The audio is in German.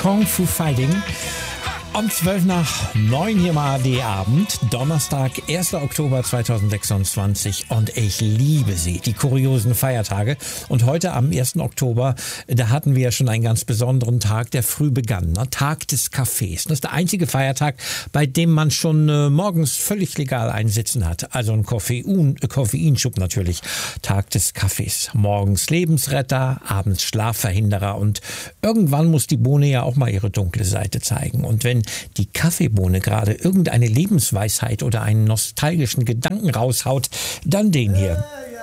Kung Fu Fighting. Um 8:12 hier mal die Abend, Donnerstag, 1. Oktober 2026 und ich liebe sie, die kuriosen Feiertage. Und heute am 1. Oktober, da hatten wir schon einen ganz besonderen Tag, der früh begann, ne? Tag des Kaffees. Das ist der einzige Feiertag, bei dem man schon morgens völlig legal einsitzen hat. Also ein Koffeinschub natürlich. Tag des Kaffees. Morgens Lebensretter, abends Schlafverhinderer und irgendwann muss die Bohne ja auch mal ihre dunkle Seite zeigen. Und wenn die Kaffeebohne gerade irgendeine Lebensweisheit oder einen nostalgischen Gedanken raushaut, dann den hier.